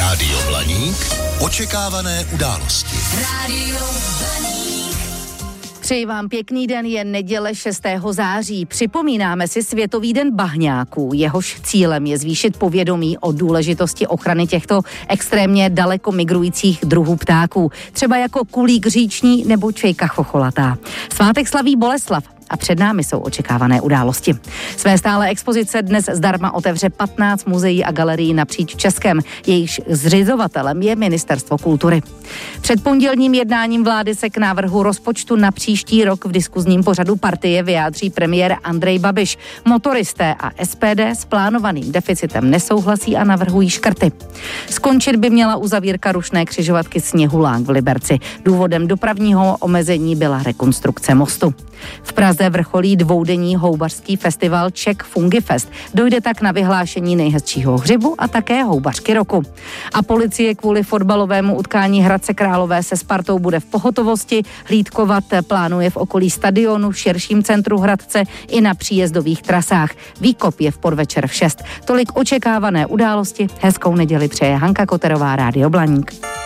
Rádio Blaník. Očekávané události. Rádio Blaník. Přeji vám pěkný den, je neděle 6. září. Připomínáme si Světový den bahňáků. Jehož cílem je zvýšit povědomí o důležitosti ochrany těchto extrémně daleko migrujících druhů ptáků. Třeba jako kulík říční nebo čejka chocholatá. Svátek slaví Boleslav. A před námi jsou očekávané události. Své stálé expozice dnes zdarma otevře 15 muzeí a galerií napříč Českem. Jejichž zřizovatelem je Ministerstvo kultury. Před pondělním jednáním vlády se k návrhu rozpočtu na příští rok v diskuzním pořadu partie vyjádří premiér Andrej Babiš. Motoristé a SPD s plánovaným deficitem nesouhlasí a navrhují škrty. Skončit by měla uzavírka rušné křižovatky Sněhulák v Liberci. Důvodem dopravního omezení byla rekonstrukce mostu. V Praze vrcholí dvoudenní houbařský festival Czech Fungifest. Dojde tak na vyhlášení nejhezčího hřibu a také houbařky roku. A policie kvůli fotbalovému utkání Hradce Králové se Spartou bude v pohotovosti. Hlídkovat plánuje v okolí stadionu, v širším centru Hradce i na příjezdových trasách. Výkop je v podvečer v 6. Tolik očekávané události. Hezkou neděli přeje Hanka Koterová, Rádio Blaník.